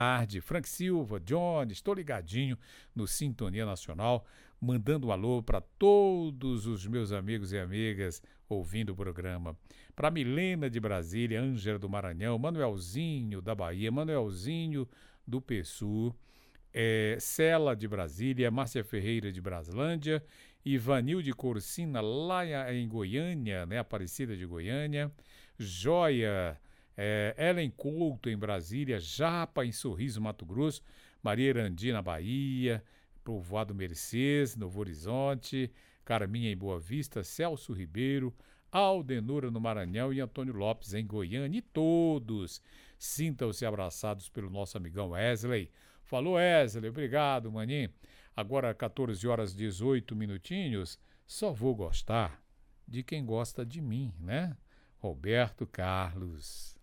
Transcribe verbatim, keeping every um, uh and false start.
tarde, Frank Silva, Jones, estou ligadinho no Sintonia Nacional, mandando um alô para todos os meus amigos e amigas ouvindo o programa. Para Milena de Brasília, Ângela do Maranhão, Manuelzinho da Bahia, Manuelzinho do Pessu, é, Cela de Brasília, Márcia Ferreira de Braslândia, Ivanil de Corsina, lá em Goiânia, né, Aparecida de Goiânia, Joia, é, Ellen Couto em Brasília, Japa em Sorriso, Mato Grosso, Maria Erandi na Bahia, Povoado Mercês, Novo Horizonte, Carminha em Boa Vista, Celso Ribeiro, Aldenora no Maranhão e Antônio Lopes em Goiânia. E todos sintam-se abraçados pelo nosso amigão Wesley. Falou, Wesley, obrigado, maninho. Agora, quatorze horas e dezoito minutinhos, só vou gostar de quem gosta de mim, né? Roberto Carlos.